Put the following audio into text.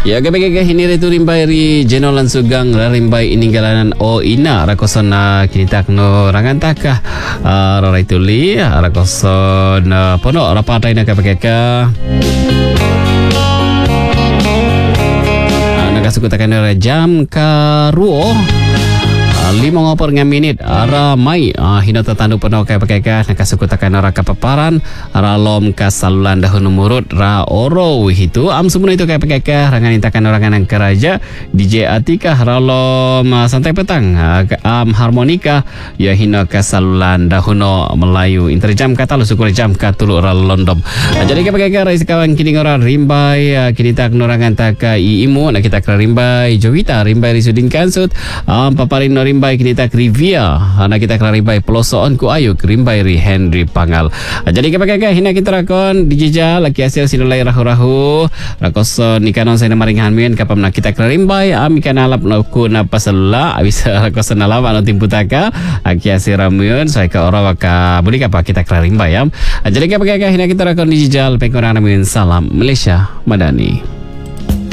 Ya gabega hini retu rimbai ri jenolan sugang rimbai ininggalan o ina rakoson kinitak no rangantaka raituli rakoson pono rapatai na kapeka nakasuko takan jam karuo 5 minit ramai hina tatandu penuh kaya pakai nakasuko takan ora kapaparan ralom kasalulan dahun murut ra oro itu semua itu kaya pakai rangan intakan orangan keraja DJ Atika ralom santai petang harmonika ya hina kasalulan dahun Melayu interjam kata lu syukur jam katulu ralondom jadi kaya pakai rais kawan kini ora rimbai kini tak norangan tak iimu nak kita rimbai Jovita rimbai Risudin Kansut paparin rimbai kini tak Rivia anak kita rimbai pelosoan ku ayuk rimbai ri Henry Pangal jadi kapag hina kita rakon dijijal laki hasil sinulai rahu-rahu rakoson ikanon sa namaringan min kapam na kita rimbai ikan alap na ku na pasalla bisa rakoson alap ano timputaka aki hasil ramun saya ka ora waka buli kapa kita rimbai jadi kapag hina kita rakon dijijal pengkurang namin salam Malaysia Madani.